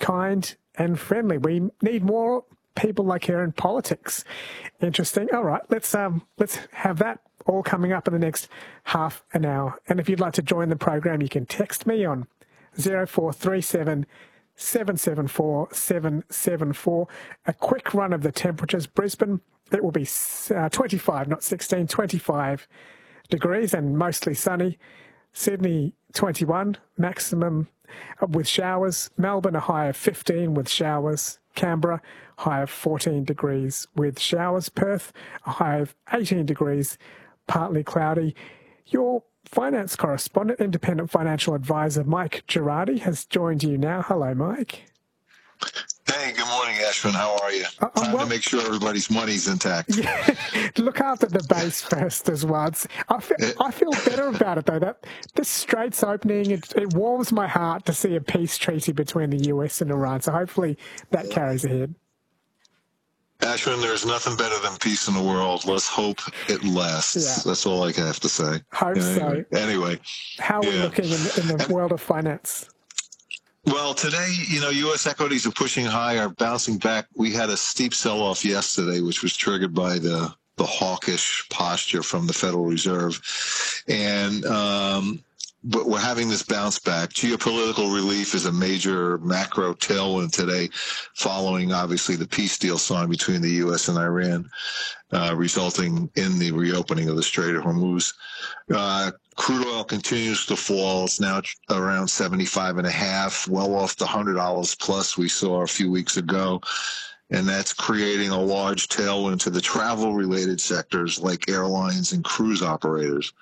kind and friendly. We need more people like her in politics. Interesting. All right, let's have that all coming up in the next half an hour. And if you'd like to join the program, you can text me on 0437 774 774. A quick run of the temperatures. Brisbane, it will be 25, not 16, 25 degrees and mostly sunny. Sydney, 21, maximum with showers. Melbourne, a high of 15 with showers. Canberra, high of 14 degrees with showers. Perth, a high of 18 degrees, partly cloudy. Your finance correspondent, independent financial advisor Mike Girardi has joined you now. Hello, Mike. Hey, good morning, Ashwin. How are you? Time to make sure everybody's money's intact. Yeah, look after the base first as well. I feel better about it, though. That this Straits opening, it warms my heart to see a peace treaty between the US and Iran. So hopefully that carries ahead. Ashwin, there's nothing better than peace in the world. Let's hope it lasts. Yeah. That's all I have to say. Hope so. Anyway. How are we looking in the world of finance? Well, today, U.S. equities are pushing higher, bouncing back. We had a steep sell-off yesterday, which was triggered by the hawkish posture from the Federal Reserve. And but we're having this bounce back. Geopolitical relief is a major macro tailwind today, following, obviously, the peace deal signed between the U.S. and Iran, resulting in the reopening of the Strait of Hormuz. Crude oil continues to fall. It's now around 75.5, well off the $100 plus we saw a few weeks ago. And that's creating a large tailwind to the travel-related sectors like airlines and cruise operators.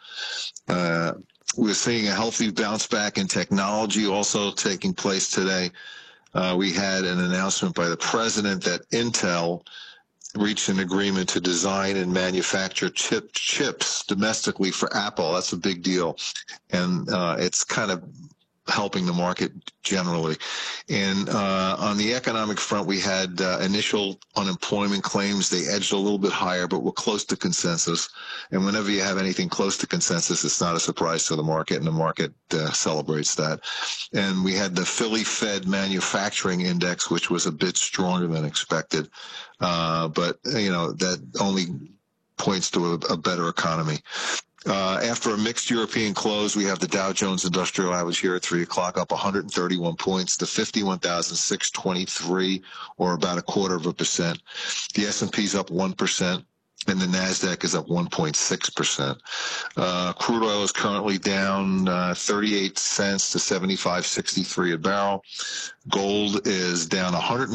We're seeing a healthy bounce back in technology also taking place today. We had an announcement by the president that Intel reached an agreement to design and manufacture chips domestically for Apple. That's a big deal. And it's kind of helping the market generally. And on the economic front, we had initial unemployment claims. They edged a little bit higher, but we're close to consensus. And whenever you have anything close to consensus, it's not a surprise to the market, and the market celebrates that. And we had the Philly Fed Manufacturing Index, which was a bit stronger than expected. But, that only points to a better economy. After a mixed European close, we have the Dow Jones Industrial Average here at 3 o'clock, up 131 points to 51,623, or about 0.25%. The S&P's up 1%, and the NASDAQ is up 1.6%. Crude oil is currently down 38 cents to 75.63 a barrel. Gold is down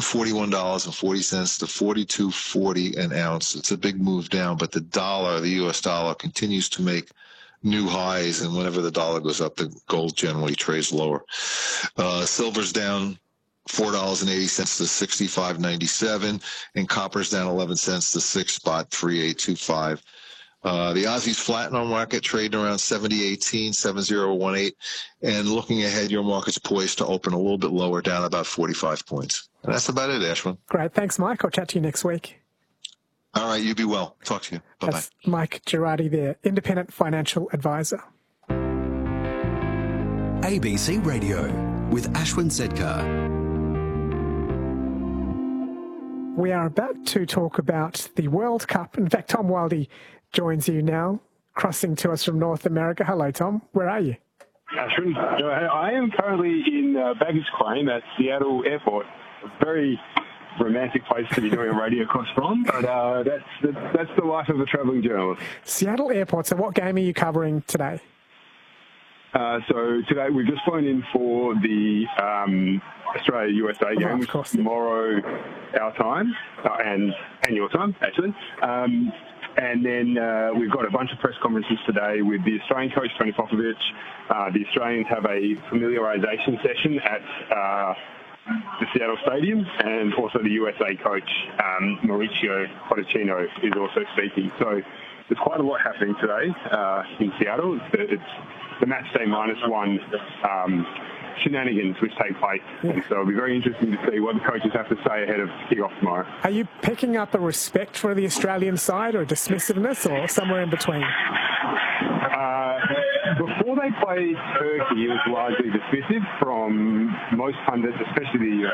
$141.40 to 42.40 an ounce. It's a big move down, but the U.S. dollar, continues to make new highs, and whenever the dollar goes up, the gold generally trades lower. Silver's down $4.80 to 65.97, and copper's down 11 cents to 6.3825. The Aussie's flat in our market, trading around 70.18, 70.18, and looking ahead, your market's poised to open a little bit lower, down about 45 points. And that's about it, Ashwin. Great. Thanks, Mike. I'll chat to you next week. All right. You be well. Talk to you. Bye-bye. That's Mike Girardi there, independent financial advisor. ABC Radio with Ashwin Sedkar. We are about to talk about the World Cup. In fact, Tom Wildey joins you now, crossing to us from North America. Hello, Tom. Where are you? Ashwin, I am currently in baggage claim at Seattle Airport. A very romantic place to be doing a radio cross from, but that's the life of a travelling journalist. Seattle Airport. So what game are you covering today? So today we've just flown in for the Australia-USA game, which is tomorrow our time, and your time, actually. And then we've got a bunch of press conferences today with the Australian coach, Tony Popovich. The Australians have a familiarisation session at the Seattle Stadium, and also the USA coach, Mauricio Pochettino, is also speaking. So there's quite a lot happening today in Seattle. It's the match day -1 shenanigans which take place. And so it'll be very interesting to see what the coaches have to say ahead of kick-off tomorrow. Are you picking up a respect for the Australian side, or a dismissiveness, or somewhere in between? Before they played Turkey, it was largely dismissive from most pundits, especially the